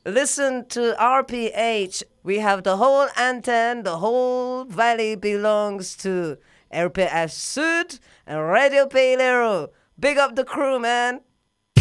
listen to RPH. We have the whole antenne, the whole valley belongs to RPH Sud and Radio Pelero. Big up the crew, man.